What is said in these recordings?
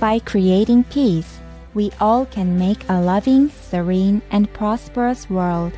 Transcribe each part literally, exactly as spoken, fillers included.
By creating peace, we all can make a loving, serene, and prosperous world.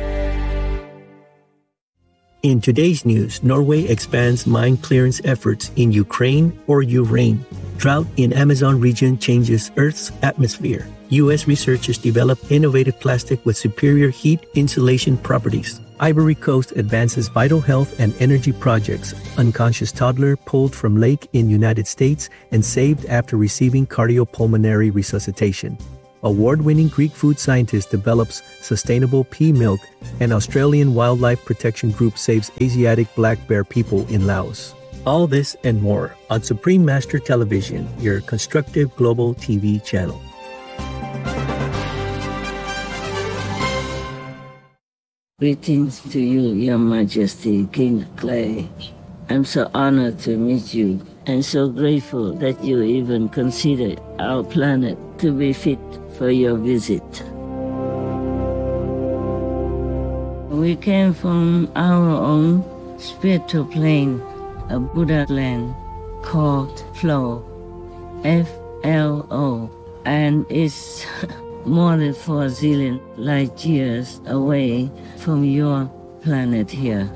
In today's news, Norway expands mine clearance efforts in Ukraine or Ukraine. Drought in Amazon region changes Earth's atmosphere. U S researchers develop innovative plastic with superior heat insulation properties. Ivory Coast advances vital health and energy projects. Unconscious toddler pulled from lake in United States and saved after receiving cardiopulmonary resuscitation. Award-winning Greek food scientist develops sustainable pea milk, and Australian Wildlife Protection Group saves Asiatic black bear people in Laos. All this and more on Supreme Master Television, your constructive global T V channel. Greetings to you, Your Majesty, King Clay. I'm so honored to meet you and so grateful that you even consider our planet to be fit for your visit. We came from our own spiritual plane, a Buddha land called Flow, F L O, and it's more than four zillion light years away from your planet here.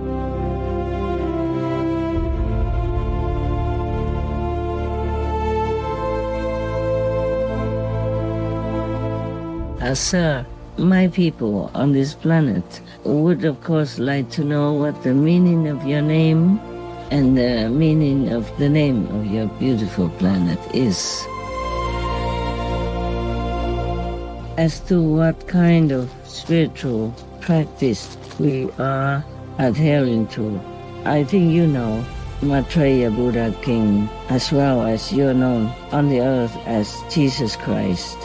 Uh, sir, my people on this planet would of course like to know what the meaning of your name and the meaning of the name of your beautiful planet is. As to what kind of spiritual practice we are adhering to, I think you know Maitreya Buddha King, as well as you're known on the earth as Jesus Christ.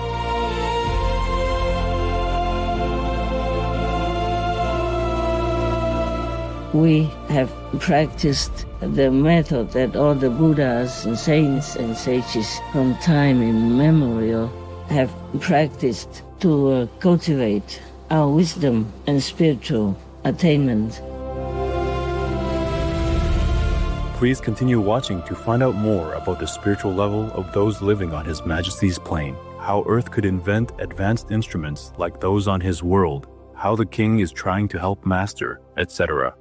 We have practiced the method that all the Buddhas and saints and sages from time immemorial have practiced to uh, cultivate our wisdom and spiritual attainment. Please continue watching to find out more about the spiritual level of those living on His Majesty's plane, how Earth could invent advanced instruments like those on His world, how the King is trying to help Master, et cetera.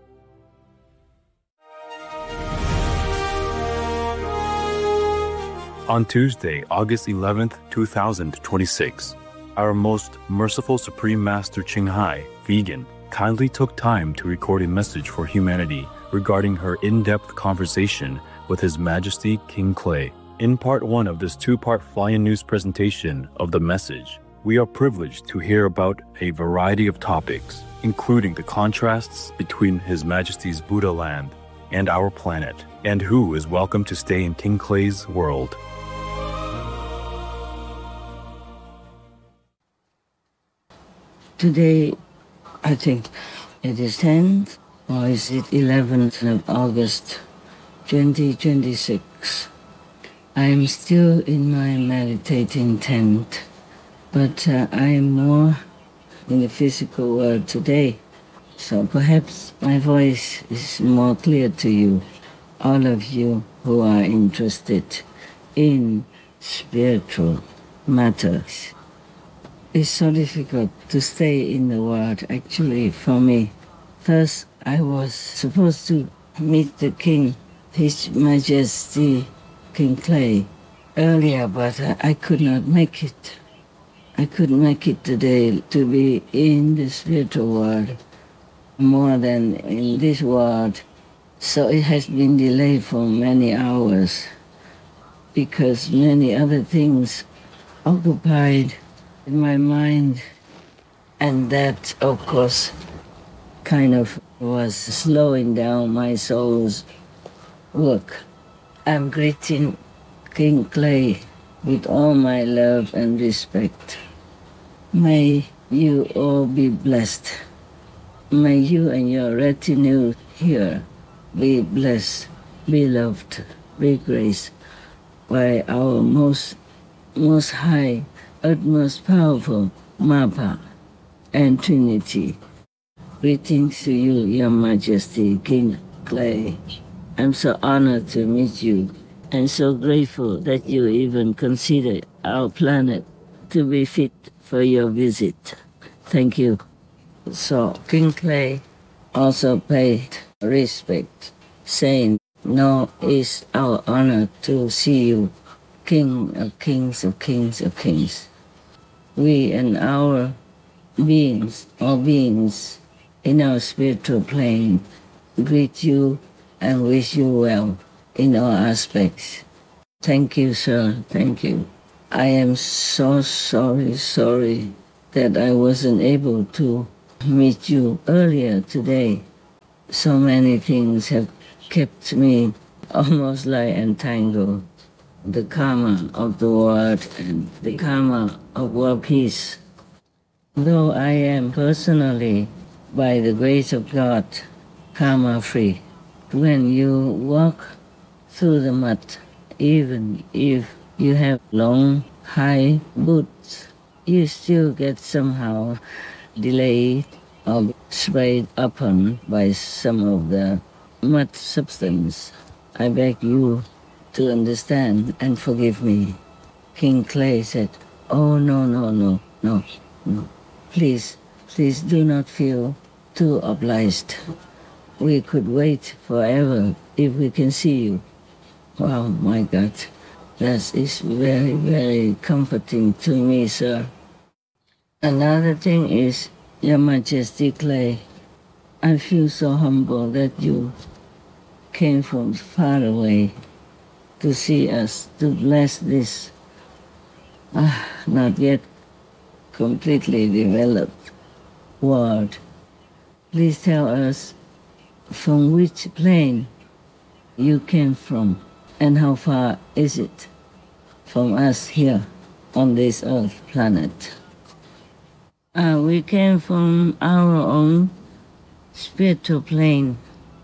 On Tuesday, August eleventh, two thousand twenty-six, our most merciful Supreme Master Ching Hai, vegan, kindly took time to record a message for humanity regarding her in-depth conversation with His Majesty King Clay. In part one of this two-part fly-in news presentation of the message, we are privileged to hear about a variety of topics, including the contrasts between His Majesty's Buddha land and our planet, and who is welcome to stay in King Clay's world. Today, I think it is tenth, or is it eleventh of August, twenty twenty-six. I am still in my meditating tent, but uh, I am more in the physical world today. So perhaps my voice is more clear to you, all of you who are interested in spiritual matters. It's so difficult to stay in the world, actually, for me. First, I was supposed to meet the King, His Majesty King Clay, earlier, but I, I could not make it. I couldn't make it today to be in the spiritual world more than in this world. So it has been delayed for many hours because many other things occupied in my mind, and that, of course, kind of was slowing down my soul's work. I'm greeting King Clay with all my love and respect. May you all be blessed. May you and your retinue here be blessed, be loved, be graced by our most, most high, utmost powerful Mappa and Trinity. Greetings to you, Your Majesty, King Clay. I'm so honored to meet you and so grateful that you even consider our planet to be fit for your visit. Thank you. So King Clay also paid respect, saying, "No, it's our honor to see you, King of kings of kings of kings. We and our beings, all beings in our spiritual plane, greet you and wish you well in all aspects." Thank you, sir. Thank you. I am so sorry, sorry that I wasn't able to meet you earlier today. So many things have kept me almost like entangled. The karma of the world and the karma of world peace. Though I am personally, by the grace of God, karma free, when you walk through the mud, even if you have long, high boots, you still get somehow delayed or sprayed upon by some of the mud substance. I beg you to understand and forgive me. King Clay said, "Oh, no, no, no, no, no. Please, please do not feel too obliged. We could wait forever if we can see you." Wow, my God. That is very, very comforting to me, sir. Another thing is, Your Majesty Clay, I feel so humble that you came from far away to see us, to bless this ah, not yet completely developed world. Please tell us from which plane you came from and how far is it from us here on this earth planet. Uh, we came from our own spiritual plane,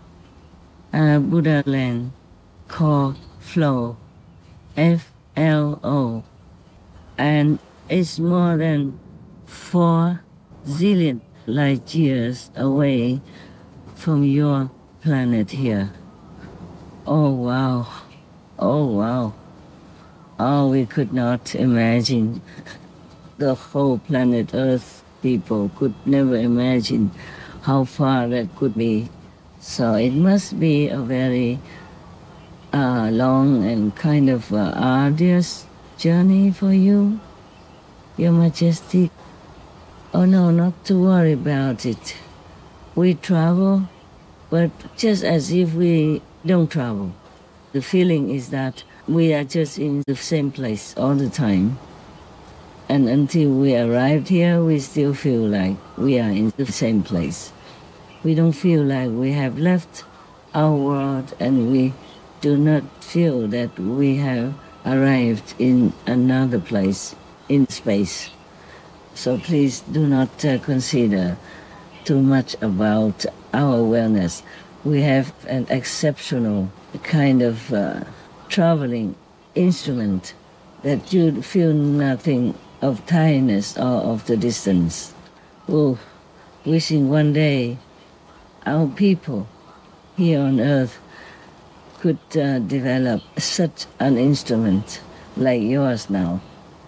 uh, Buddha land, called Flow, F L O, and it's more than four zillion light years away from your planet here. Oh wow, oh wow. Oh, we could not imagine. The whole planet Earth people could never imagine how far that could be. So it must be a very uh, long and kind of uh, arduous journey for you, Your Majesty. Oh no, not to worry about it. We travel, but just as if we don't travel. The feeling is that we are just in the same place all the time. And until we arrived here, we still feel like we are in the same place. We don't feel like we have left our world, and we do not feel that we have arrived in another place in space. So please do not uh, consider too much about our awareness. We have an exceptional kind of uh, traveling instrument that you feel nothing of tiredness or of the distance. Oh, wishing one day our people here on earth could uh, develop such an instrument like yours now.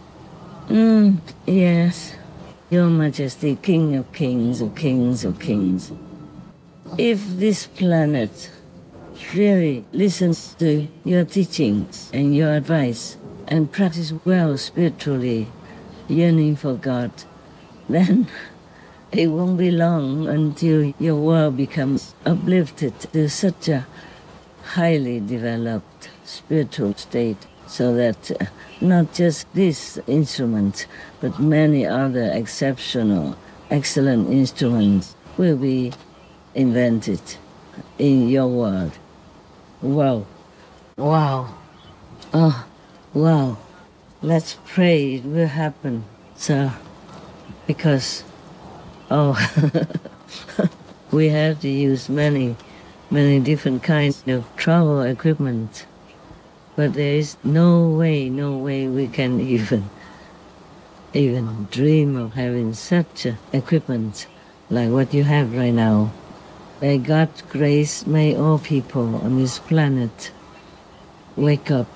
Mm, yes, Your Majesty, King of Kings of Kings of Kings. If this planet really listens to your teachings and your advice and practice well spiritually, yearning for God, then it won't be long until your world becomes uplifted to such a highly developed spiritual state, so that uh, not just this instrument, but many other exceptional, excellent instruments will be invented in your world. Wow. Wow. Oh, wow. Let's pray it will happen, sir, because, oh, we have to use many, many different kinds of travel equipment, but there is no way, no way we can even, even dream of having such a equipment like what you have right now. May God grace, may all people on this planet wake up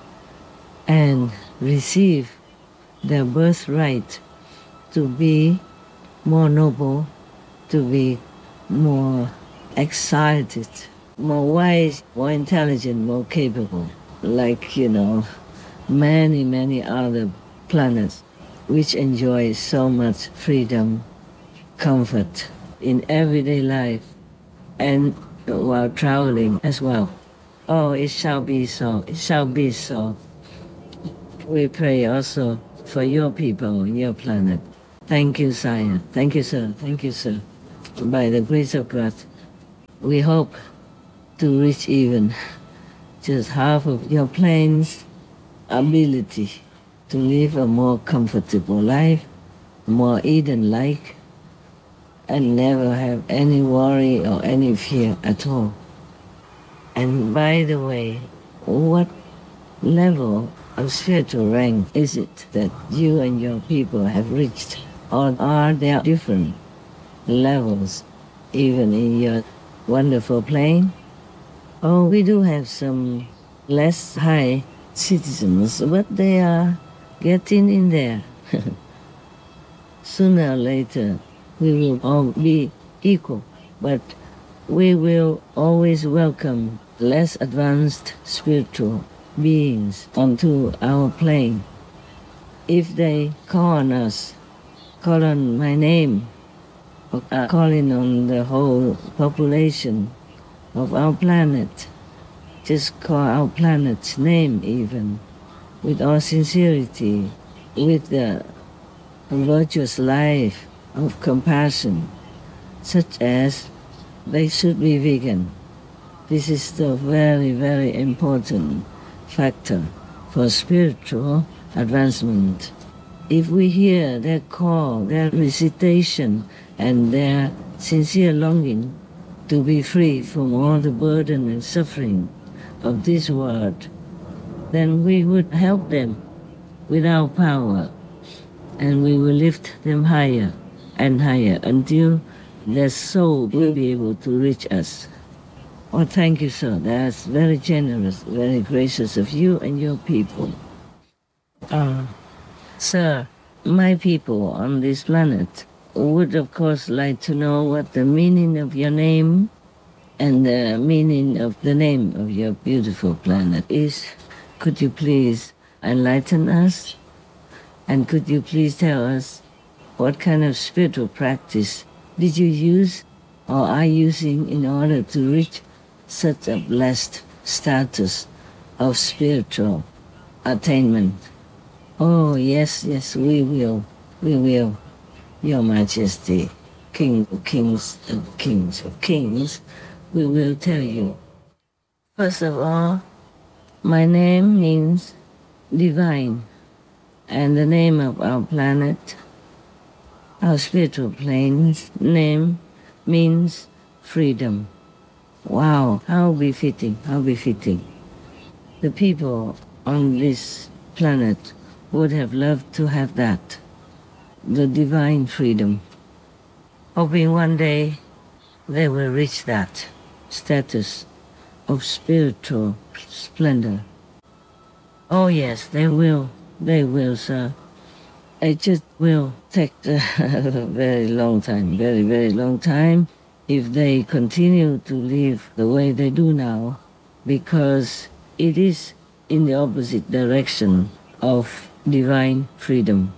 and receive their birthright to be more noble, to be more excited, more wise, more intelligent, more capable, like, you know, many, many other planets which enjoy so much freedom, comfort in everyday life and while traveling as well. Oh, it shall be so. It shall be so. We pray also for your people, your planet. Thank you, Sire. Thank you, sir. Thank you, sir. By the grace of God, we hope to reach even just half of your plane's ability to live a more comfortable life, more Eden-like, and never have any worry or any fear at all. And by the way, what level of spiritual rank is it that you and your people have reached? Or are there different levels even in your wonderful plane? Oh, we do have some less high citizens, but they are getting in there. Sooner or later, we will all be equal, but we will always welcome less advanced spiritual beings onto our plane. If they call on us, call on my name, or uh, calling on the whole population of our planet, just call our planet's name even, with all sincerity, with the virtuous life of compassion, such as they should be vegan. This is the very, very important factor for spiritual advancement. If we hear their call, their recitation, and their sincere longing to be free from all the burden and suffering of this world, then we would help them with our power, and we will lift them higher and higher until their soul will be able to reach us. Oh, thank you, sir. That's very generous, very gracious of you and your people. Uh, sir, my people on this planet would, of course, like to know what the meaning of your name and the meaning of the name of your beautiful planet is. Could you please enlighten us? And could you please tell us what kind of spiritual practice did you use or are using in order to reach such a blessed status of spiritual attainment? Oh, yes, yes, we will, we will, Your Majesty, King of Kings and Kings of Kings, we will tell you. First of all, my name means divine, and the name of our planet, our spiritual plane's name means freedom. Wow, how befitting, how befitting. The people on this planet would have loved to have that, the divine freedom, hoping one day they will reach that status of spiritual splendor. Oh yes, they will, they will, sir. It just will take a very long time, very, very long time if they continue to live the way they do now, because it is in the opposite direction of divine freedom.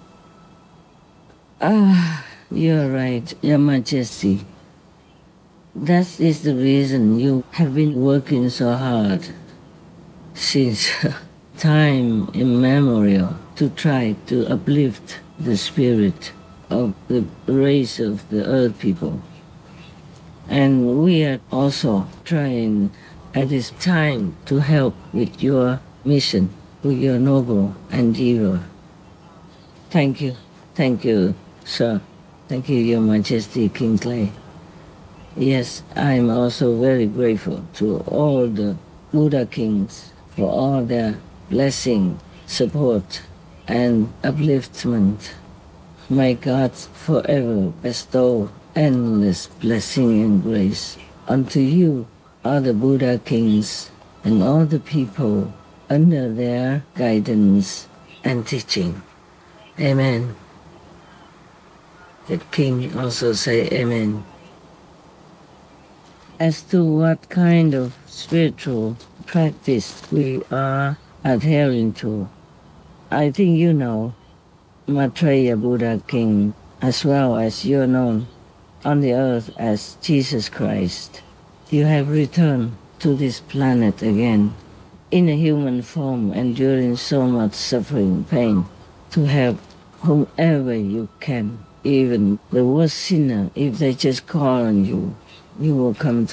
Ah, you're right, Your Majesty. That is the reason you have been working so hard since time immemorial to try to uplift the spirit of the race of the earth people. And we are also trying at this time to help with your mission, with your noble endeavor. Thank you. Thank you, sir. Thank you, Your Majesty, King Clay. Yes, I'm also very grateful to all the Buddha kings for all their blessing, support, and upliftment. May God forever bestow endless blessing and grace unto you, all the Buddha kings and all the people under their guidance and teaching. Amen. The King also say Amen. As to what kind of spiritual practice we are adhering to, I think you know Maitreya Buddha King, as well as you're known on the earth as Jesus Christ. You have returned to this planet again in a human form, enduring so much suffering, pain, to help whomever you can, even the worst sinner. If they just call on you, you will come